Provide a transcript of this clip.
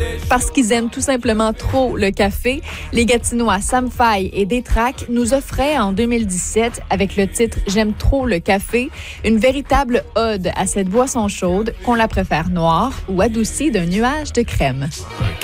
Parce qu'ils aiment tout simplement trop le café, les Gatinois Sam Faye et Détrac nous offraient en 2017, avec le titre « J'aime trop le café », une véritable ode à cette boisson chaude, qu'on la préfère noire ou adoucie d'un nuage de crème.